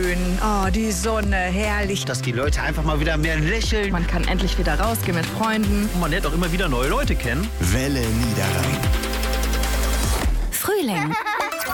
schön. Oh, die Sonne, herrlich. Dass die Leute einfach mal wieder mehr lächeln. Man kann endlich wieder rausgehen mit Freunden. Und man lernt auch immer wieder neue Leute kennen. Welle Niederrhein. Frühling.